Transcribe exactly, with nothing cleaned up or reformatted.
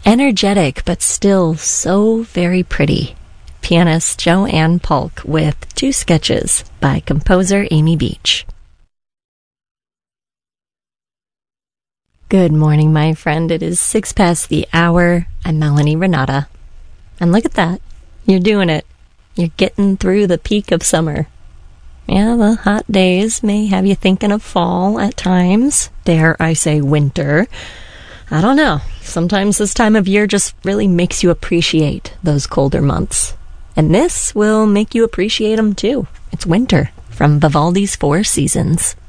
Energetic, but still so very pretty. Pianist Joanne Polk with Two Sketches by composer Amy Beach. Good morning, my friend. It is six past the hour. I'm Melanie Renata. And look at that. You're doing it. You're getting through the peak of summer. Yeah, the hot days may have you thinking of fall at times. Dare I say winter. I don't know. Sometimes this time of year just really makes you appreciate those colder months. And this will make you appreciate them too. It's winter from Vivaldi's Four Seasons.